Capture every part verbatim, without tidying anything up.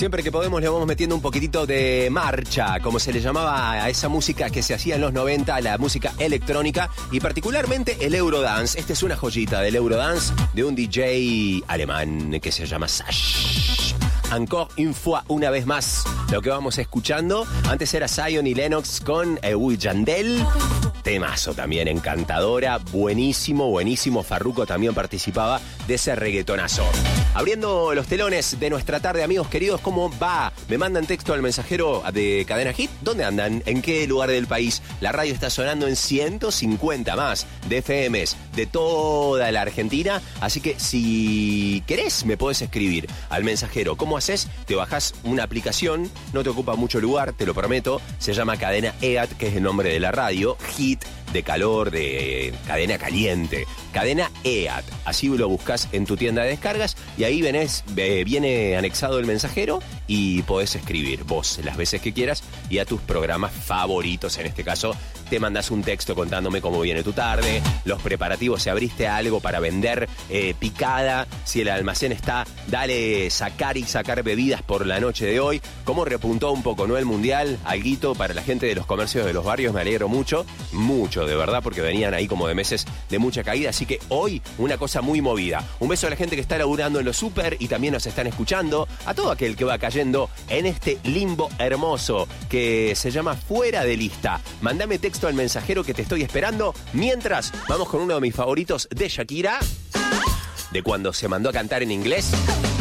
Siempre que podemos le vamos metiendo un poquitito de marcha, como se le llamaba a esa música que se hacía en los noventa, la música electrónica y particularmente el Eurodance. Esta es una joyita del Eurodance de un D J alemán que se llama Sash. Encore une fois, una vez más, lo que vamos escuchando. Antes era Zion y Lennox con eh, Will Yandel. Temazo también, encantadora, buenísimo, buenísimo. Farruko también participaba de ese reggaetonazo. Abriendo los telones de nuestra tarde, amigos queridos, ¿cómo va? Me mandan texto al mensajero de Cadena Hit. ¿Dónde andan? ¿En qué lugar del país? La radio está sonando en ciento cincuenta más de F Ms de toda la Argentina. Así que si querés, me podés escribir al mensajero. ¿Cómo haces? Te bajás una aplicación, no te ocupa mucho lugar, te lo prometo. Se llama Cadena E A T, que es el nombre de la radio. Hit de calor, de cadena caliente. Cadena E A T. Así lo buscas en tu tienda de descargas y ahí venés, eh, viene anexado el mensajero y podés escribir vos las veces que quieras y a tus programas favoritos. En este caso, te mandás un texto contándome cómo viene tu tarde, los preparativos, si abriste algo para vender eh, picada, si el almacén está, dale sacar y sacar bebidas por la noche de hoy. Cómo repuntó un poco, ¿no? El mundial, alguito para la gente de los comercios de los barrios, me alegro mucho, mucho de verdad, porque venían ahí como de meses de mucha caída, así que hoy una cosa muy movida. Un beso a la gente que está laburando en los súper y también nos están escuchando, a todo aquel que va cayendo en este limbo hermoso que se llama Fuera de Lista. Mándame texto al mensajero que te estoy esperando. Mientras, vamos con uno de mis favoritos de Shakira, de cuando se mandó a cantar en inglés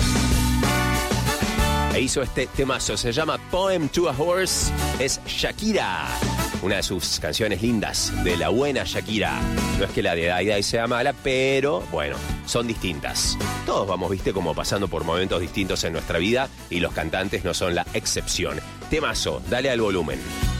e hizo este temazo, se llama Poem to a Horse. Es Shakira, una de sus canciones lindas, de la buena Shakira. No es que la de Dai Dai sea mala, pero bueno, son distintas. Todos vamos, viste, como pasando por momentos distintos en nuestra vida y los cantantes no son la excepción. Temazo, dale al volumen.